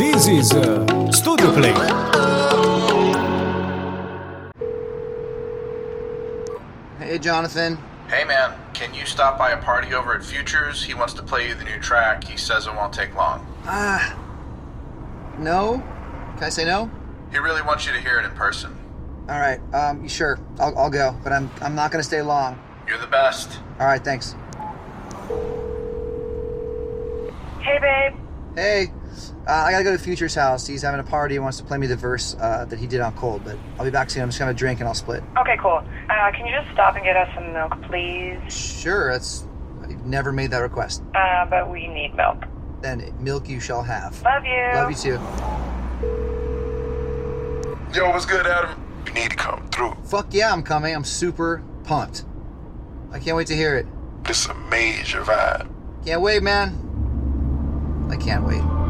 This is Studio Play. Hey, Jonathan. Hey man, can you stop by a party over at Futures? He wants to play you the new track. He says it won't take long. No? Can I say no? He really wants you to hear it in person. All right, sure, I'll go, but I'm not gonna stay long. You're the best. All right, thanks. Hey, babe. Hey, I gotta go to Future's house. He's having a party. He wants to play me the verse that he did on Cold, but I'll be back soon. I'm just gonna drink and I'll split. Okay, cool. Can you just stop and get us some milk, please? Sure, I've never made that request. But we need milk. Then milk you shall have. Love you. Love you too. Yo, what's good, Adam? You need to come through. Fuck yeah, I'm coming. I'm super pumped. I can't wait to hear it. This is a major vibe. Can't wait, man. I can't wait.